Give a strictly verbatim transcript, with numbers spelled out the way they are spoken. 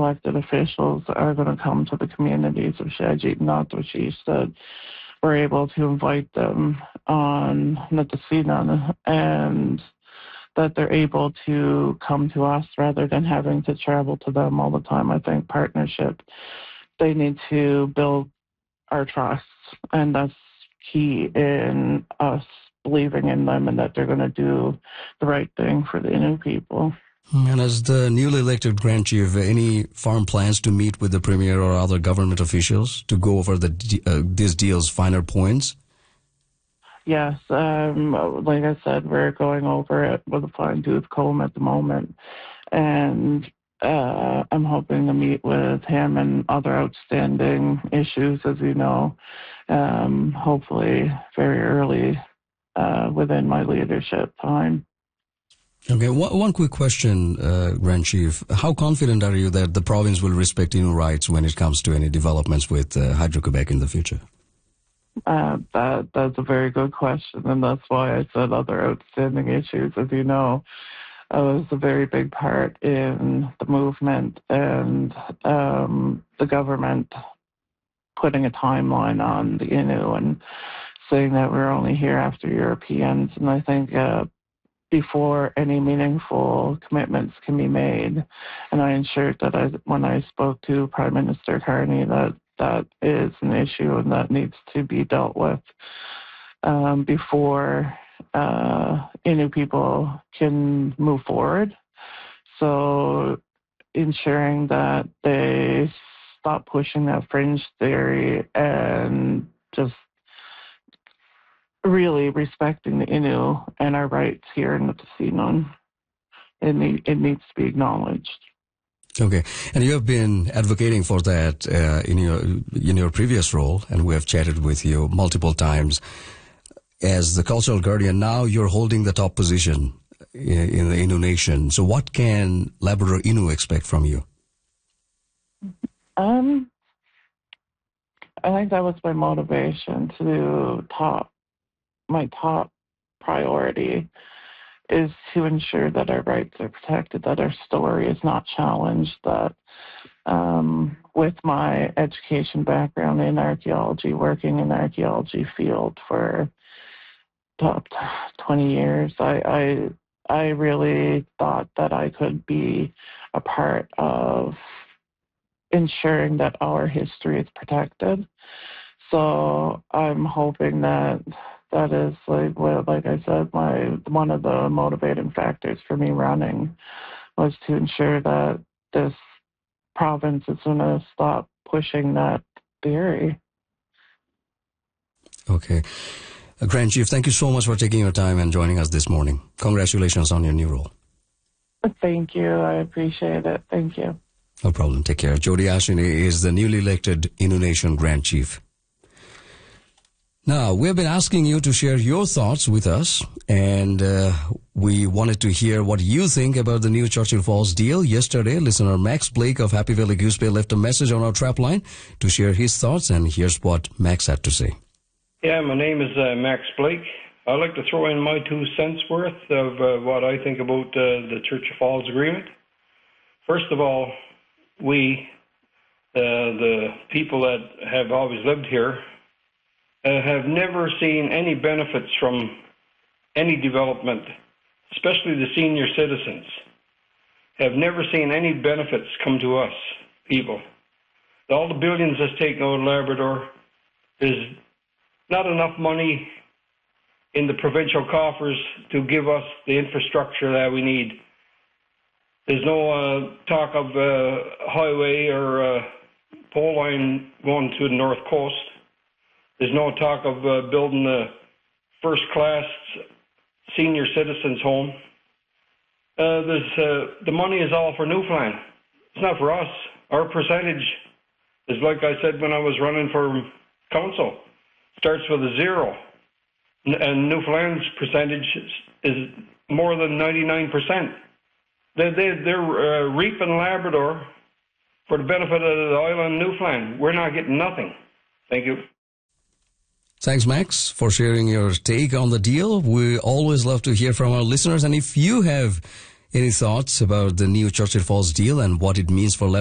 elected officials are going to come to the communities of Shagit and Natwashi, that we're able to invite them on Nitasinan and that they're able to come to us rather than having to travel to them all the time. I think partnership, they need to build our trust, and that's key in us believing in them and that they're going to do the right thing for the Innu people. And as the newly elected Grand Chief, any firm plans to meet with the Premier or other government officials to go over the uh, this deal's finer points? Yes, um, like I said, we're going over it with a fine-tooth comb at the moment, and uh, I'm hoping to meet with him and other outstanding issues, as you know, um, hopefully very early uh, within my leadership time. Okay, one, one quick question, uh, Grand Chief. How confident are you that the province will respect Innu rights when it comes to any developments with uh, Hydro-Quebec in the future? Uh, that that's a very good question, and that's why I said other outstanding issues. As you know, I was a very big part in the movement and um, the government putting a timeline on the Innu and saying that we're only here after Europeans. And I think uh, before any meaningful commitments can be made, and I ensured that I, when I spoke to Prime Minister Carney, that that is an issue and that needs to be dealt with um, before uh, Innu people can move forward. So ensuring that they stop pushing that fringe theory and just really respecting the Innu and our rights here in the Nitasinan. It, need, it needs to be acknowledged. Okay, and you have been advocating for that uh, in your in your previous role, and we have chatted with you multiple times. As the cultural guardian, now you're holding the top position in, in the Innu Nation. So what can Labrador Innu expect from you? Um, I think that was my motivation to top, my top priority is to ensure that our rights are protected, that our story is not challenged, that um, with my education background in archaeology, working in the archaeology field for top twenty years, I, I, I really thought that I could be a part of ensuring that our history is protected. So I'm hoping that that is, like well, like I said, my one of the motivating factors for me running was to ensure that this province is going to stop pushing that theory. Okay. Uh, Grand Chief, thank you so much for taking your time and joining us this morning. Congratulations on your new role. Thank you. I appreciate it. Thank you. No problem. Take care. Jody Ashini is the newly elected Innu Nation Grand Chief. Now, we have been asking you to share your thoughts with us, and uh, we wanted to hear what you think about the new Churchill Falls deal. Yesterday, listener Max Blake of Happy Valley Goose Bay left a message on our trap line to share his thoughts, and here's what Max had to say. Yeah, my name is uh, Max Blake. I'd like to throw in my two cents worth of uh, what I think about uh, the Churchill Falls agreement. First of all, we, uh, the people that have always lived here, Uh, have never seen any benefits from any development, especially the senior citizens, have never seen any benefits come to us, people. All the billions that's taken out of Labrador is not enough money in the provincial coffers to give us the infrastructure that we need. There's no uh, talk of uh, highway or uh, pole line going to the north coast. There's no talk of uh, building a first-class senior citizens' home. Uh, there's, uh, the money is all for Newfoundland. It's not for us. Our percentage is, like I said when I was running for council, starts with a zero. And Newfoundland's percentage is more than ninety-nine percent. They, they, they're uh, reaping Labrador for the benefit of the island Newfoundland. We're not getting nothing. Thank you. Thanks, Max, for sharing your take on the deal. We always love to hear from our listeners. And if you have any thoughts about the new Churchill Falls deal and what it means for